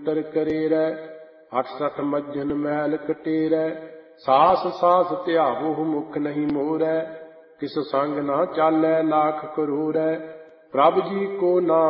ਅੰਤਰ ਕਰੇਰੈ। 68 ਮੱਝਨ ਮੈਲ ਕਟੇਰੈ। ਸਾਸ ਸਾਸ ਧਿਆਵੋ ਮੁਖ ਨਹੀਂ ਮੋਰੈ। ਕਿਸ ਸੰਗ ਨਾ ਚਾਲੈ ਲਾਖ ਕਰੋੜੈ। ਪ੍ਰਭ ਜੀ ਕੋ ਨਾਮ